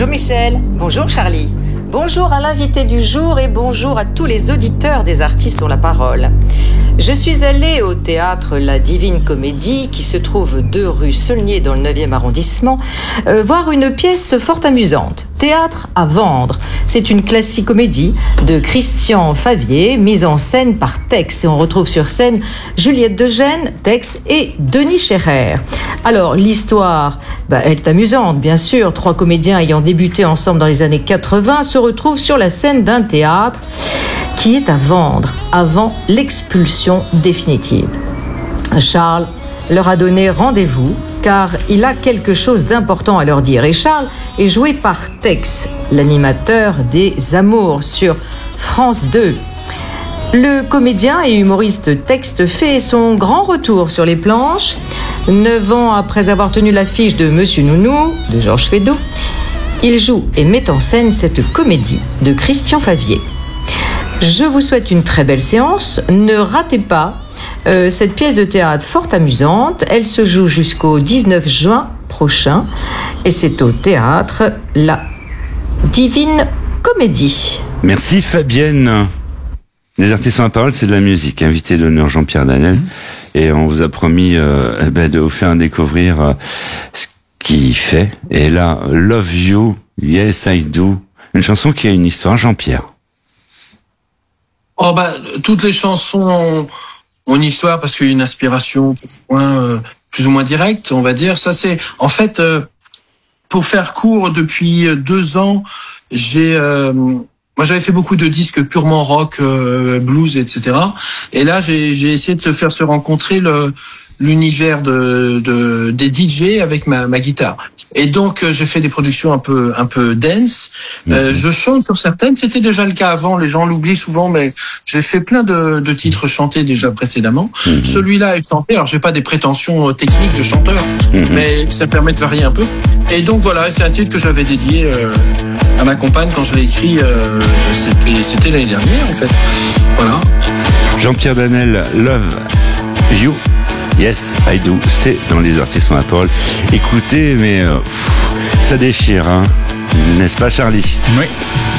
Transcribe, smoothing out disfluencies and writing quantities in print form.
Bonjour Michel, bonjour Charlie, bonjour à l'invité du jour et bonjour à tous les auditeurs des artistes ont la parole. Je suis allée au théâtre La Divine Comédie, qui se trouve 2 rue Saulnier dans le 9e arrondissement, voir une pièce fort amusante. Théâtre à vendre. C'est une classique comédie de Christian Favier, mise en scène par Tex. Et on retrouve sur scène Juliette de Gênes, Tex et Denis Scherrer. Alors, l'histoire, elle est amusante, bien sûr. 3 comédiens ayant débuté ensemble dans les années 80 se retrouvent sur la scène d'un théâtre qui est à vendre avant l'expulsion définitive. Charles leur a donné rendez-vous car il a quelque chose d'important à leur dire. Et Charles est joué par Tex, l'animateur des Amours sur France 2. Le comédien et humoriste Tex fait son grand retour sur les planches. 9 ans après avoir tenu l'affiche de Monsieur Nounou, de Georges Feydeau, il joue et met en scène cette comédie de Christian Favier. Je vous souhaite une très belle séance. Ne ratez pas cette pièce de théâtre fort amusante. Elle se joue jusqu'au 19 juin prochain et c'est au théâtre La Divine Comédie. Merci Fabienne. Les artistes ont la parole, c'est de la musique. Invité d'honneur Jean-Pierre Danel. Et on vous a promis de vous faire découvrir ce qu'il fait. Et là, Love You, Yes I Do. Une chanson qui a une histoire, Jean-Pierre. Toutes les chansons ont une histoire parce qu'il y a une inspiration plus ou moins directe, on va dire. Ça c'est, en fait, pour faire court, depuis 2 ans, moi j'avais fait beaucoup de disques purement rock, blues, etc. Et là j'ai essayé de faire se rencontrer l'univers des DJ avec ma guitare. Et donc j'ai fait des productions un peu dance. Je chante sur certaines, c'était déjà le cas avant, les gens l'oublient souvent, mais j'ai fait plein de titres chantés déjà précédemment. Celui-là est chanté, alors j'ai pas des prétentions techniques de chanteur, mais ça permet de varier un peu. Et donc voilà, c'est un titre que j'avais dédié à ma compagne quand je l'ai écrit, c'était l'année dernière en fait. Voilà. Jean-Pierre Danel, Love You. Yes, I Do, c'est dans les artistes ont la parole. Écoutez, mais ça déchire, hein, n'est-ce pas Charlie ? Oui.